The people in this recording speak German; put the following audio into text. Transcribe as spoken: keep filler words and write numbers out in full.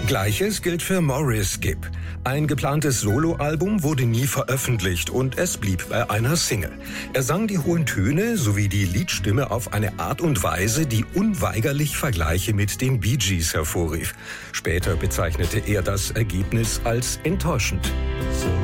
Gleiches gilt für Maurice Gibb. Ein geplantes Soloalbum wurde nie veröffentlicht und es blieb bei einer Single. Er sang die hohen Töne sowie die Liedstimme auf eine Art und Weise, die unweigerlich Vergleiche mit den Bee Gees hervorrief. Später bezeichnete er das Ergebnis als enttäuschend.